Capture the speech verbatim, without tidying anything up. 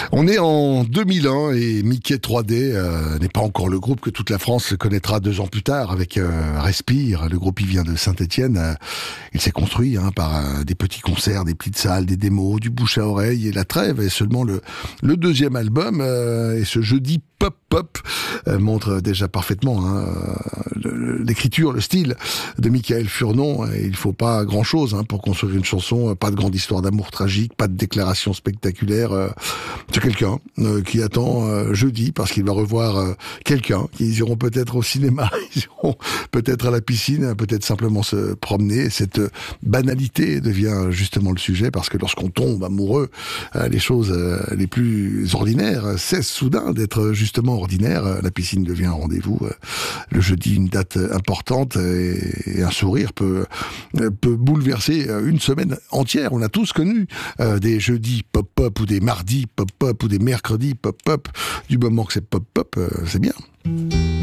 On est en deux mille un et Mickey trois D euh, n'est pas encore le groupe que toute la France connaîtra deux ans plus tard avec euh, Respire. Le groupe il vient de Saint-Étienne. Euh, il s'est construit hein, par euh, des petits concerts, des petites salles, des démos, du bouche à oreille et la trêve. Et seulement le, le deuxième album euh, et ce jeudi Pop Pop euh, montre déjà parfaitement hein, le, l'écriture, le style de Michael Furnon. Et il faut pas grand-chose hein, pour construire une chanson. Pas de grande histoire d'amour tragique, pas de déclaration spectaculaire. Euh, c'est quelqu'un euh, qui attend euh, jeudi parce qu'il va revoir euh, quelqu'un. Ils iront peut-être au cinéma, ils iront peut-être à la piscine, peut-être simplement se promener. Cette banalité devient justement le sujet parce que lorsqu'on tombe amoureux, euh, les choses euh, les plus ordinaires cessent soudain d'être justement ordinaires. La piscine devient un rendez-vous. Euh, le jeudi, une date importante et, et un sourire peut, euh, peut bouleverser une semaine entière. On a tous connu euh, des jeudis pop-pop ou des mardis pop-pop ou des mercredis pop-pop. Du moment que c'est pop-pop, euh, c'est bien.